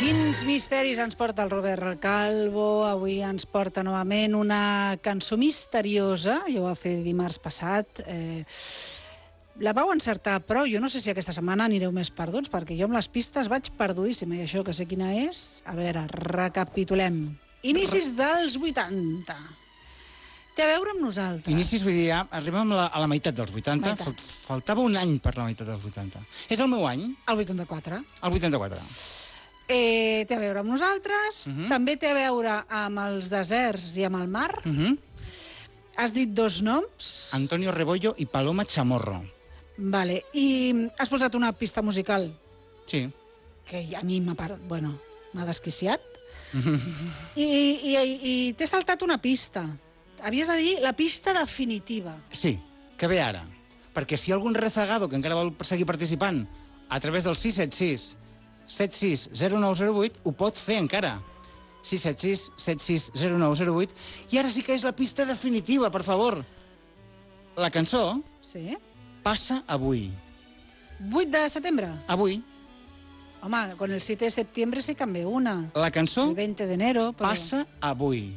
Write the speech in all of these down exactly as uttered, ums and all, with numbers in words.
Quins misteris ens porta el Robert Calvo? Avui ens porta novament una cançó misteriosa. Jo ho va fer dimarts passat. Eh, la vau encertar prou. Jo no sé si aquesta setmana anireu més perduts, perquè jo amb les pistes vaig perdudíssima. I això que sé quina és... A veure, recapitulem. Inicis dels vuitanta. Té a veure amb nosaltres. Inicis, vull dir, ja arribem a la, a la meitat dels vuitanta. Meitat. Fal, faltava un any per la meitat dels vuitanta. És el meu any, El vuitanta-quatre. el vuitanta-quatre. Eh, té a veure amb nosaltres. Mhm. També té a veure amb els deserts i amb el mar. Uh -huh. Has dit dos noms. Antonio Rebollo i Paloma Chamorro. Vale. I has posat una pista musical Sí. que a mi m'ha par... bueno, m'ha desquiciat. I, i, i t'he saltat una pista. Havies de dir la pista definitiva. Sí, que ve ara. Perquè si hi ha algun rezagado que encara vol seguir participant a través del sis set sis set sis zero nou zero vuit, ho pot fer encara. sis set sis set sis zero nou zero vuit. I ara sí que és la pista definitiva, per favor. La cançó Sí? passa avui. vuit de setembre. Avui. Home, con el siete de septiembre sí canvia una. La cançó El veinte de enero. Però... passa avui.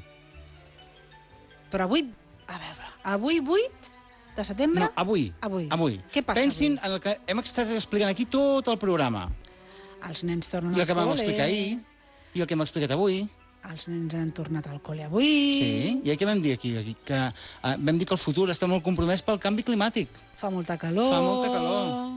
Però avui... A veure, avui vuit de setembre? No, avui. Avui. avui. Què passa Pensin avui? en el que hem estat explicant aquí tot el programa. Els nens tornen I el al que vam col·le. explicar ahir, i el que hem explicat avui. Els nens han tornat al col·le avui. Sí, i què vam dir aquí? aquí que, uh, vam dir que el futur està molt compromès pel canvi climàtic. Fa molta calor. Fa molta calor.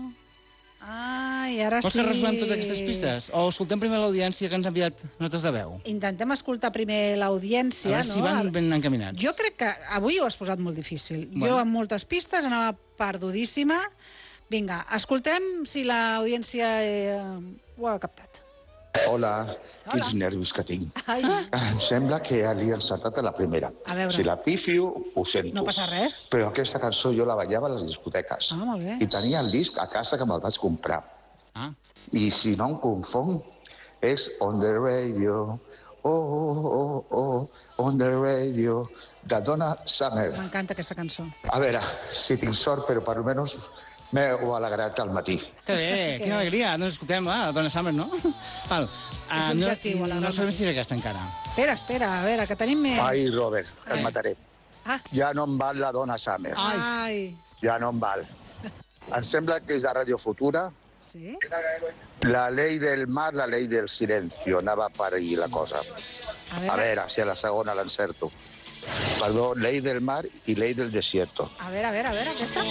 Ah, i ara Vols sí... que resumem totes aquestes pistes? O escoltem primer l'audiència que ens ha enviat notes de veu? Intentem escoltar primer l'audiència, A veure no? si van ben encaminats. Jo crec que avui ho has posat molt difícil. Bueno. Jo amb moltes pistes anava perdudíssima. Vinga, escoltem si l'audiència eh, ho ha captat. Hola, Hola. quins nervis que tinc. Ai, Em sembla que li he encertat a la primera. A veure. Si la pifio, ho sento. no passa res. Però aquesta cançó jo la ballava a les discoteques. Ah, molt bé. I tenia el disc a casa que me'l vaig comprar. Ah, I si no em confon, és On the Radio, oh, oh, oh, oh, On the Radio, de Donna Summer. M'encanta aquesta cançó. A veure, si tinc sort, però per almenys m'heu alegrat al matí. que bé, quina alegria. Doncs escoltem, ah, Donna Summer, no? Val. Uh, no, l'objectiu, a la no dona. sabem si és aquesta encara. Espera, espera, a veure, que tenim més. Ai, Robert, et Eh. mataré. Ah, Ja no em val la Donna Summer. Ai. ai. Ja no em val. Em sembla que és de Radio Futura. Sí? La ley del mar, la ley del silencio. Anava per ahir la cosa. A A veure, veure si a la segona l'encerto. Perdó, ley del mar i ley del desierto. a veure, a veure, a veure, aquesta.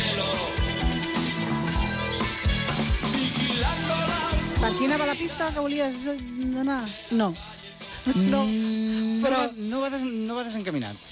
Per quina va la pista que volies donar? No. No, Mm, però... No va, no va, des, no va desencaminat.